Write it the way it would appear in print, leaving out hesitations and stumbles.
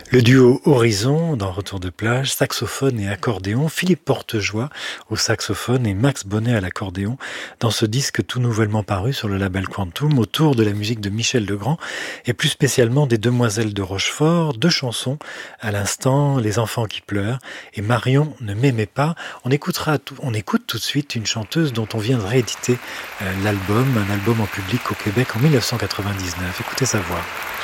Le duo Horizon dans Retour de plage, saxophone et accordéon, Philippe Portejoie au saxophone et Max Bonnet à l'accordéon dans ce disque tout nouvellement paru sur le label Quantum autour de la musique de Michel Legrand et plus spécialement des Demoiselles de Rochefort, deux chansons à l'instant, Les enfants qui pleurent et Marion ne m'aimait pas. On écoute tout de suite une chanteuse dont on vient de rééditer un album en public au Québec en 1999. Écoutez sa voix.